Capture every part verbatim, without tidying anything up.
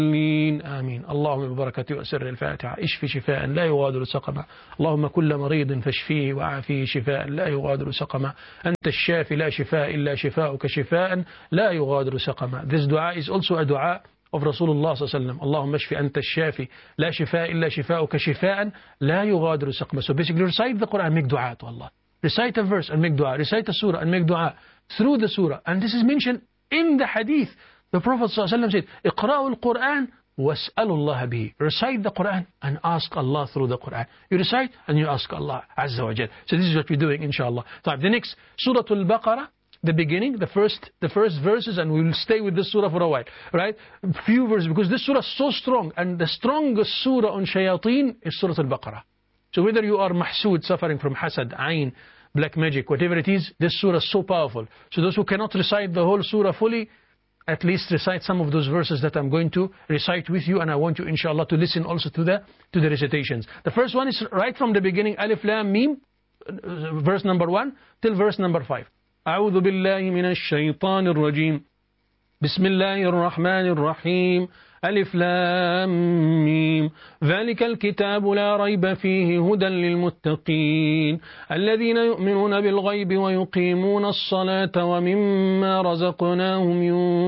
آمين. اللهم ببركة وسر الفاتحة اشف شفاء لا يغادر سقما. اللهم كل مريض فاشفيه وعافيه شفاء لا يغادر سقما. أنت الشافي لا شفاء إلا شفاؤك شفاء لا يغادر سقما. This dua is also a dua of Rasulullah صلى الله عليه وسلم. اللهم اشف أنت الشافي لا شفاء إلا شفاؤك شفاء لا يغادر سقما. So basically recite the Quran, make dua to Allah. Recite a verse and make dua. Recite a surah and make dua through the surah. And this is mentioned in the hadith. The Prophet صلى الله عليه وسلم said, اقرأوا القرآن واسألوا الله به. Recite the Quran and ask Allah through the Quran. You recite and you ask Allah Azza wa Jal. So this is what we're doing, inshallah. So the next, Surah Al-Baqarah, the beginning, the first, the first verses, and we will stay with this surah for a while, right? Few verses, because this surah is so strong, and the strongest surah on shayateen is Surah Al-Baqarah. So whether you are mahsood, suffering from hasad, ayn, black magic, whatever it is, this surah is so powerful. So those who cannot recite the whole surah fully, at least recite some of those verses that I'm going to recite with you, and I want you, inshallah, to listen also to the to the recitations. The first one is right from the beginning, Alif Lam Mim, verse number one till verse number five. أعوذ بالله من الشيطان الرجيم بسم الله الرحمن الرحيم ألف لام ميم ذلك الكتاب لا ريب فيه هدى للمتقين الذين يؤمنون بالغيب ويقيمون الصلاة ومما رزقناهم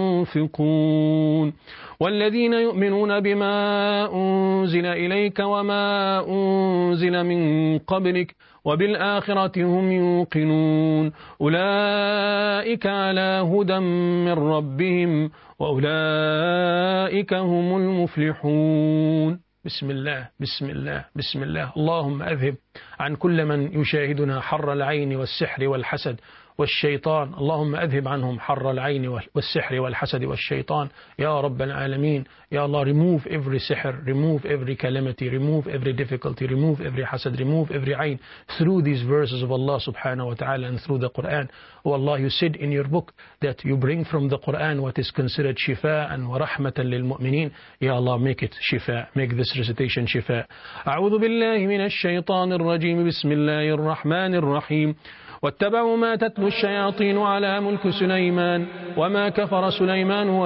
ينفقون والذين يؤمنون بما أنزل إليك وما أنزل من قبلك وبالآخرة هم يوقنون أولئك على هدى من ربهم وأولئك هم المفلحون. بسم الله بسم الله بسم الله. اللهم أذهب عن كل من يشاهدنا حر العين والسحر والحسد والشيطان. اللهم أذهب عنهم حر العين والسحر والحسد والشيطان يا رب العالمين. يا الله, remove every sihr, remove every calamity, remove every difficulty, remove every hasad, remove every ayn through these verses of Allah subhanahu wa ta'ala and through the Quran. Oh Allah, you said in your book that you bring from the Quran what is considered shifa'an wa rahmatan lil mu'mineen. Ya Allah, make it shifa, make this recitation shifa. أعوذ بالله من الشيطان الرجيم بسم الله الرحمن الرحيم واتبعوا ما تتلو الشياطين على ملك سليمان وما كفر سليمان